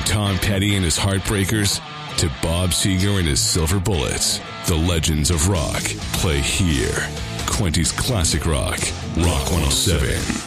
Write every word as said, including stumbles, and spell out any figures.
Tom Petty and his Heartbreakers to Bob Seger and his Silver Bullets, the legends of rock play here. Quinty's Classic Rock, Rock one oh seven.